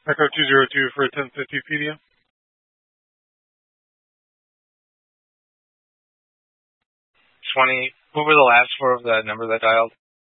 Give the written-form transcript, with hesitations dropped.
Echo 202 for 1050 PDM. What were the last four of the number that dialed?